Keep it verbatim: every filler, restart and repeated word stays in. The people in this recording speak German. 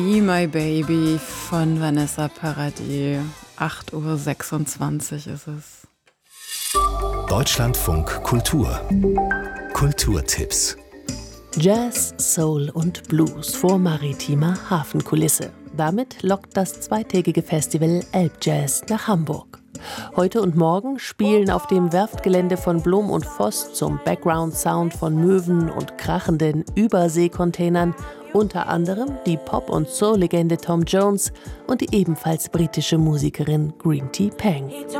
Be My Baby von Vanessa Paradis. acht Uhr sechsundzwanzig ist es. Deutschlandfunk Kultur. Kulturtipps. Jazz, Soul und Blues vor maritimer Hafenkulisse. Damit lockt das zweitägige Festival Elbjazz nach Hamburg. Heute und morgen spielen auf dem Werftgelände von Blom und Voss zum Background-Sound von Möwen und krachenden Überseekontainern unter anderem die Pop- und Soul-Legende Tom Jones und die ebenfalls britische Musikerin Green Tea Peng.